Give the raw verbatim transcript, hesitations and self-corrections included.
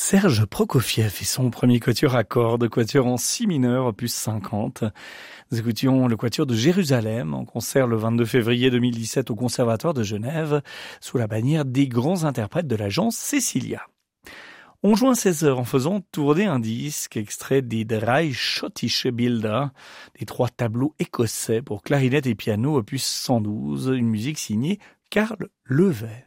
Serge Prokofiev et son premier quatuor à cordes, quatuor en si mineur, opus cinquante. Nous écoutions le quatuor de Jérusalem en concert le vingt-deux février deux mille dix-sept au Conservatoire de Genève, sous la bannière des grands interprètes de l'agence Cecilia. On joint seize heures en faisant tourner un disque extrait des Drei Schottische Bilder, des trois tableaux écossais pour clarinette et piano, opus cent douze, une musique signée Karl Löwe.